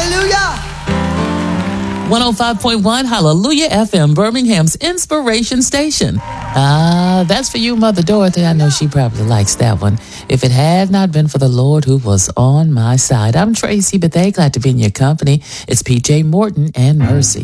Hallelujah. 105.1 Hallelujah FM, Birmingham's inspiration station. That's for you, Mother Dorothy. I know she probably likes that one. If it had not been for the Lord who was on my side. I'm Tracy Bethea, glad to be in your company. It's PJ Morton and Mercy.